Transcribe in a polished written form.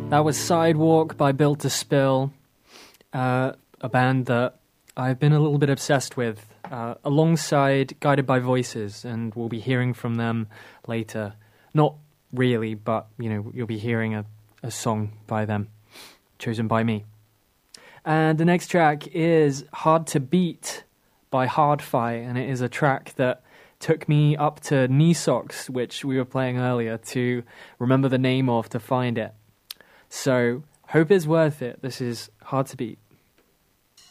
That was Sidewalk by Built to Spill, a band that I've been a little bit obsessed with, alongside Guided by Voices, and we'll be hearing from them later. Not really, but, you know, you'll be hearing a song by them, chosen by me. And the next track is Hard to Beat by Hardfi, and it is a track that took me up to Knee Socks, which we were playing earlier, to remember the name of, to find it. So, hope it's worth it. This is Hard to Beat.